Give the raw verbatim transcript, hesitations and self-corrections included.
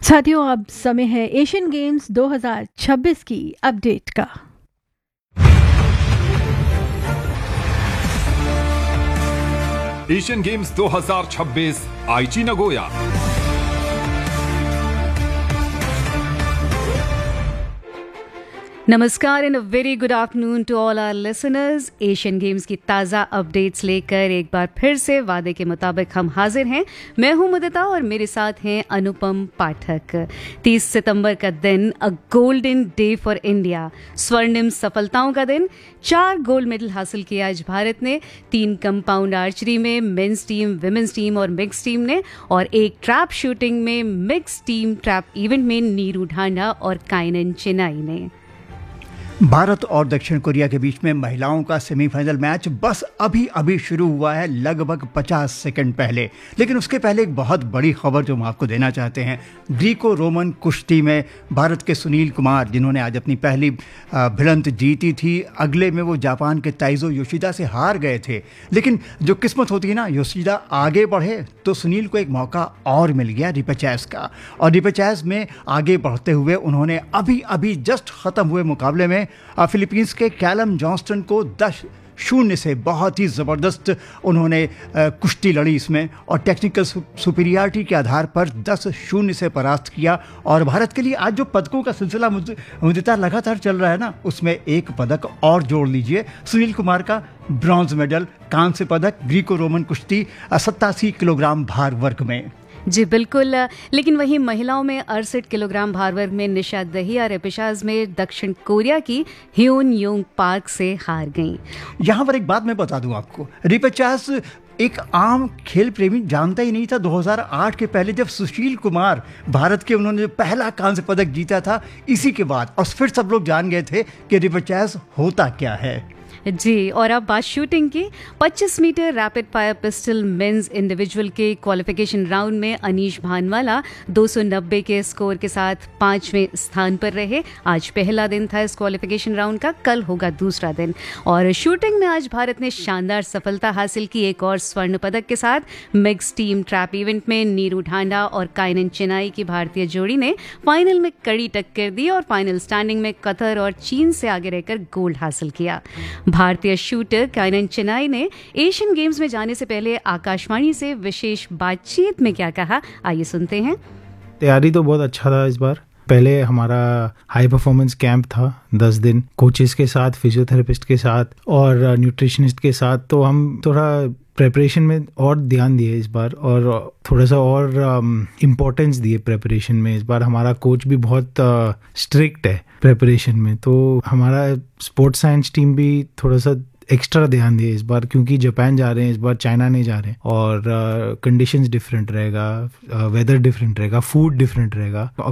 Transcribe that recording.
साथियों, अब समय है एशियन गेम्स दो हज़ार छब्बीस की अपडेट का। एशियन गेम्स दो हज़ार छब्बीस आईची नगोया। नमस्कार and a very good afternoon to all our listeners. Asian games की ताज़ा अपडेट्स लेकर एक बार फिर से वादे के मुताबिक हम हाजिर हैं। मैं हूं मुदिता और मेरे साथ हैं अनुपम पाठक। तीस सितंबर का दिन, अ गोल्डन डे फॉर इंडिया, स्वर्णिम सफलताओं का दिन। चार गोल्ड मेडल हासिल किए आज भारत ने, तीन कंपाउंड आर्चरी में मेंस टीम, विमेंस टीम और मिक्स टीम ने, और एक ट्रैप शूटिंग में मिक्स टीम ट्रैप इवेंट में नीरू ढांडा और काइनन चिनाई ने। भारत और दक्षिण कोरिया के बीच में महिलाओं का सेमीफाइनल मैच बस अभी अभी शुरू हुआ है, लगभग पचास सेकंड पहले। लेकिन उसके पहले एक बहुत बड़ी खबर जो हम आपको देना चाहते हैं। ग्रीको रोमन कुश्ती में भारत के सुनील कुमार, जिन्होंने आज अपनी पहली भिड़ंत जीती थी, अगले में वो जापान के ताइजो योशिदा से हार गए थे। लेकिन जो किस्मत होती है ना, योशिदा आगे बढ़े तो सुनील को एक मौका और मिल गया रिपेचेज का, और रिपेचेज में आगे बढ़ते हुए उन्होंने अभी अभी जस्ट ख़त्म हुए मुकाबले में फिलीपींस के कैलम जॉन्स्टन को दस शून्य से बहुत ही ज़बरदस्त उन्होंने कुश्ती लड़ी इसमें, और टेक्निकल सुपीरियरिटी के आधार पर दस शून्य से परास्त किया। और भारत के लिए आज जो पदकों का सिलसिला मुदिता लगातार चल रहा है ना, उसमें एक पदक और जोड़ लीजिए। सुनील कुमार का ब्रॉन्ज मेडल, कांस्य पदक ग्रीको रोमन कुश्ती सत्तासी किलोग्राम भार वर्ग में। जी बिल्कुल। लेकिन वहीं महिलाओं में अड़सठ किलोग्राम भार वर्ग में निशा दहिया रेपेशाज में दक्षिण कोरिया की ह्यून योंग पार्क से हार गईं। यहाँ पर एक बात मैं बता दूं आपको, रिपेचाज एक आम खेल प्रेमी जानता ही नहीं था। दो हज़ार आठ के पहले जब सुशील कुमार भारत के, उन्होंने पहला कांस्य पदक जीता था, इसी के बाद और फिर सब लोग जान गए थे कि रिपेचाज होता क्या है। जी, और अब बात शूटिंग की। पच्चीस metre rapid fire pistol mains individual के क्वालिफिकेशन राउंड में अनीश भानवाला दो सौ नब्बे के स्कोर के साथ पांचवें स्थान पर रहे। आज पहला दिन था इस क्वालिफिकेशन राउंड का, कल होगा दूसरा दिन। और शूटिंग में आज भारत ने शानदार सफलता हासिल की, एक और स्वर्ण पदक के साथ। मिक्स टीम ट्रैप इवेंट में नीरू ढांडा और काइनन चिनाई की भारतीय जोड़ी ने फाइनल में कड़ी टक्कर दी और फाइनल स्टैंडिंग में कतर और चीन से आगे रहकर गोल्ड हासिल किया। भारतीय शूटर काइनन चिनाई ने एशियन गेम्स में जाने से पहले आकाशवाणी से विशेष बातचीत में क्या कहा, आइए सुनते हैं। तैयारी तो बहुत अच्छा था इस बार। पहले हमारा हाई परफॉर्मेंस कैंप था दस दिन, कोचेस के साथ, फिजियोथेरेपिस्ट के साथ और न्यूट्रिशनिस्ट के साथ। तो हम थोड़ा प्रेपरेशन में और ध्यान दिए इस बार, और थोड़ा सा और इम्पोर्टेंस दिए प्रेपरेशन में। इस बार हमारा कोच भी बहुत स्ट्रिक्ट है प्रेपरेशन में, तो हमारा स्पोर्ट्स साइंस टीम भी थोड़ा सा एक्स्ट्रा ध्यान दिए इस बार, क्योंकि जापान जा रहे हैं इस बार, चाइना नहीं जा रहे हैं, और कंडीशंस डिफरेंट रहेगा, वेदर डिफरेंट रहेगा, फूड डिफरेंट रहेगा।